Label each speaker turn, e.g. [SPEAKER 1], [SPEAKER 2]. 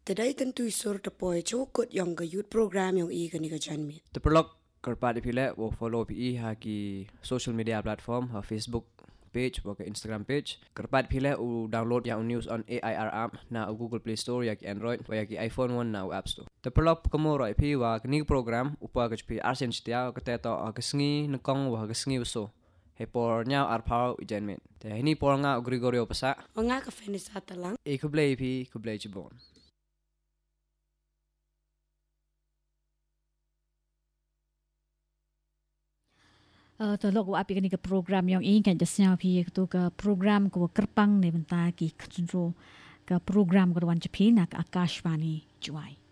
[SPEAKER 1] Tadai tentu isur tepoy cukut yang ke youth program yang i kani ka janmit.
[SPEAKER 2] Terperlok kerpat dipilih wo follow pi haki social media platform ha Facebook page wo ke Instagram page. Kerpat pilih u download yang news on AIR app na Google Play Store ya ki Android wa ya ki iPhone 1 na App Store. Terperlok kemo roi pi wa kini program upa ke pi arsen setia ke teto kesngi nekong wa kesngi uso. Hepornya arpau janmit. Teh ini por nga Gregorio pesa.
[SPEAKER 1] Nga ka fenisa talang.
[SPEAKER 2] Kublai pi kublai jebon.
[SPEAKER 3] Tolok wa api kani ke program yang ingin jasnya pi tu ke program ko kerpang ne benta ki kutro ke program ko wan jepi nak Akashvani juai.